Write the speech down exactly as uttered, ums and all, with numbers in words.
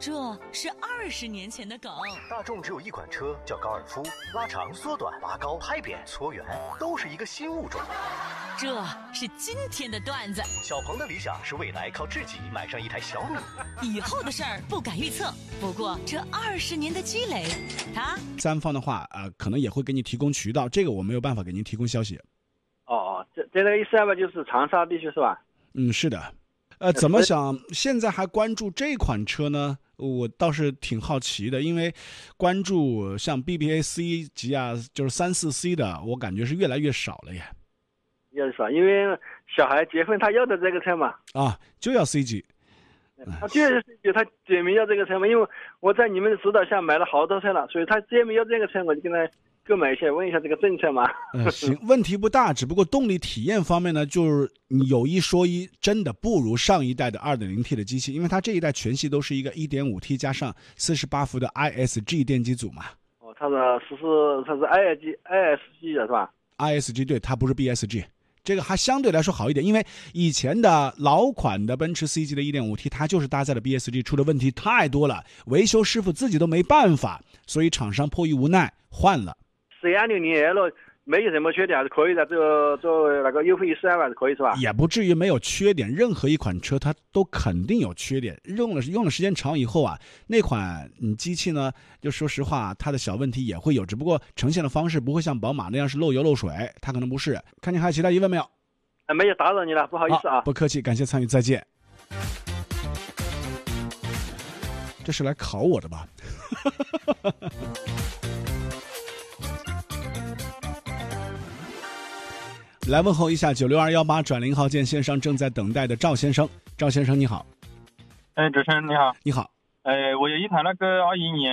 这是二十年前的梗。 大众只有一款车叫高尔夫，拉长、缩短、拔高、拍扁、搓圆，都是一个新物种。 这是今天的段子。 小鹏的理想是未来靠自己买上一台小米。 以后的事儿不敢预测，不过这二十年的积累，他三方的话，呃，可能也会给你提供渠道，这个我没有办法给您提供消息。 哦哦，这这个意思吧，就是长沙地区是吧？ 嗯，是的。呃，怎么想现在还关注这款车呢？我倒是挺好奇的，因为关注像 B B A C 级啊，就是三四 C 的，我感觉是越来越少了耶。 越少，因为小孩结婚他要的这个车嘛。 啊，就要 C 级。 他就是他姐妹要这个车嘛，因为我在你们的指导下买了好多车了，所以他姐妹要这个车，我就跟他购买一下，问一下这个政策嘛。 嗯，行，问题不大，只不过动力体验方面呢，就是有一说一，真的不如上一代的 二点零 T 的机器，因为它这一代全系都是一个 一点五 T 加上四十八伏的 I S G 电机组嘛。 哦，它是是是它是 I S G I S G 的是吧 ？I S G 对，它不是 B S G。这个还相对来说好一点，因为以前的老款的奔驰 C 级的 一点五 T 它就是搭载了 B S G， 出的问题太多了，维修师傅自己都没办法，所以厂商迫于无奈换了。 C 二六零 L 没有什么缺点，还是可以的，做做那个优惠十二万是可以是吧？ 也不至于没有缺点，任何一款车它都肯定有缺点。用了用了时间长以后啊，那款嗯机器呢，就说实话，它的小问题也会有，只不过呈现的方式不会像宝马那样是漏油漏水，它可能不是。看你还有其他疑问没有？ 啊，没有打扰你了，不好意思啊。 不客气，感谢参与，再见。这是来考我的吧？来问候一下九六二一八转零号键线上正在等待的赵先生。赵先生你好。 哎，主持人你好。 你好。 哎，我有一台那个二一年